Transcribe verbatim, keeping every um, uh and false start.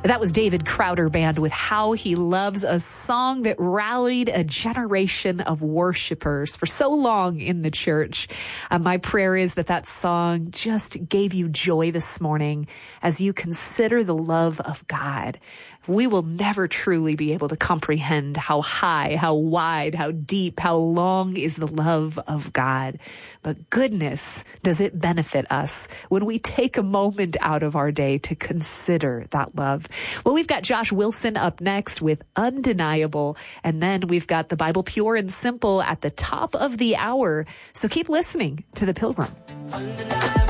That was David Crowder Band with How He Loves, a song that rallied a generation of worshipers for so long in the church. Uh, my prayer is that that song just gave you joy this morning as you consider the love of God. We will never truly be able to comprehend how high, how wide, how deep, how long is the love of God. But goodness, does it benefit us when we take a moment out of our day to consider that love. Well, we've got Josh Wilson up next with Undeniable, and then we've got the Bible Pure and Simple at the top of the hour. So keep listening to The Pilgrim. Undeniable.